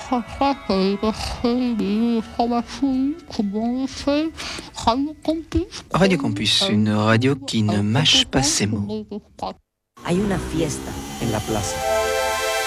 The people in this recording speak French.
Radio Campus, une radio qui ne mâche pas ses mots. Hay una fiesta en la plaza.